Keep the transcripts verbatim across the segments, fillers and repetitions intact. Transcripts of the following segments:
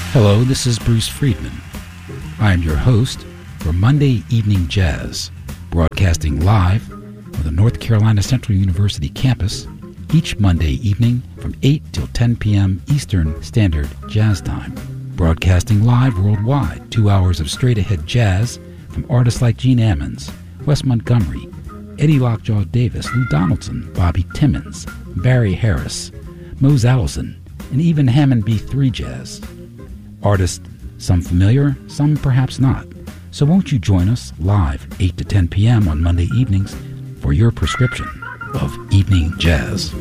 Hello, this is Bruce Friedman. I am your host for Monday Evening Jazz, broadcasting live from the North Carolina Central University campus each Monday evening from eight till ten p.m. Eastern Standard Jazz Time. Broadcasting live worldwide, two hours of straight-ahead jazz from artists like Gene Ammons, Wes Montgomery, Eddie Lockjaw Davis, Lou Donaldson, Bobby Timmons, Barry Harris, Mose Allison, and even Hammond B three Jazz. Artists, some familiar, some perhaps not. So won't you join us live eight to ten p.m. on Monday evenings for your prescription of evening jazz.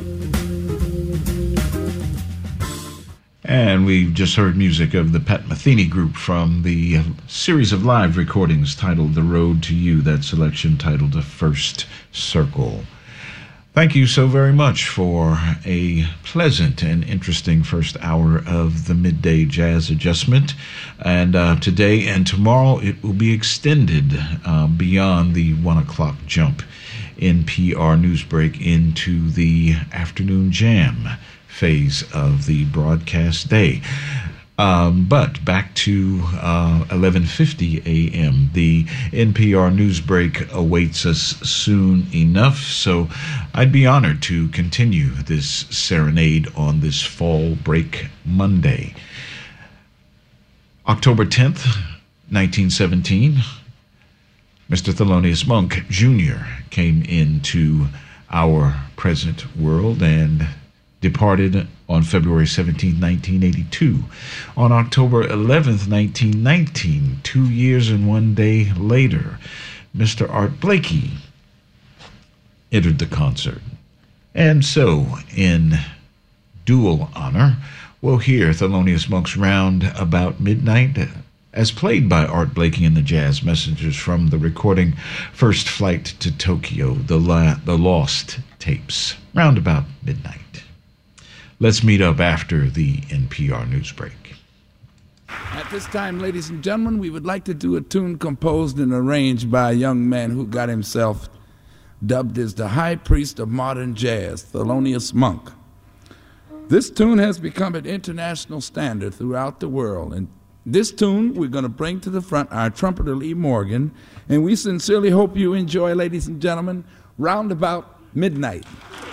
And we've just heard music of the Pat Metheny Group from the series of live recordings titled The Road to You, that selection titled The First Circle. Thank you so very much for a pleasant and interesting first hour of the Midday Jazz Adjustment. And uh, today and tomorrow it will be extended uh, beyond the one o'clock jump in P R Newsbreak into the afternoon jam phase of the broadcast day. Um, but back to uh, eleven fifty a.m. The N P R Newsbreak awaits us soon enough, so I'd be honored to continue this serenade on this fall break Monday. October tenth, nineteen seventeen, Mister Thelonious Monk Junior came into our present world and departed on February seventeenth, nineteen eighty-two. On October eleventh, nineteen nineteen, two years and one day later, Mister Art Blakey entered the concert. And so, in dual honor, we'll hear Thelonious Monk's Round About Midnight, as played by Art Blakey and the Jazz Messengers from the recording First Flight to Tokyo, the, La- the Lost Tapes. Round About Midnight. Let's meet up after the N P R Newsbreak. At this time, ladies and gentlemen, we would like to do a tune composed and arranged by a young man who got himself dubbed as the High Priest of Modern Jazz, Thelonious Monk. This tune has become an international standard throughout the world, and this tune we're going to bring to the front our trumpeter Lee Morgan, and we sincerely hope you enjoy, ladies and gentlemen, Round About Midnight.